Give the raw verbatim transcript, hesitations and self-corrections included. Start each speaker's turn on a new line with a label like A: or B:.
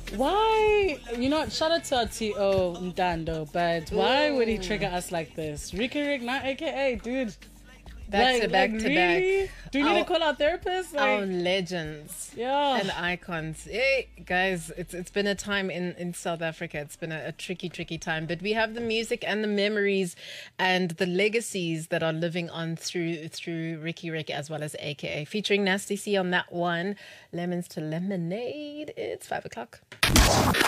A: Why? You know what? Shout out to our T O Ndando, but why would he trigger us like this? Ricky Rick, not A K A, dude.
B: Back
A: like,
B: to back
A: like,
B: to
A: really?
B: back.
A: Do you need
B: Our-
A: to call our therapist? Like,
B: Our legends
A: yeah.
B: and icons. Hey, guys, it's it's been a time in, in South Africa. It's been a, a tricky, tricky time. But we have the music and the memories and the legacies that are living on through through Ricky Rick as well as A K A. Featuring Nasty C on that one. Lemons to Lemonade. It's five o'clock.